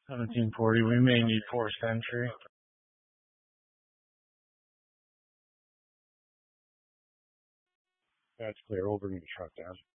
1740. We may need forced entry. That's clear. We'll bring the truck down.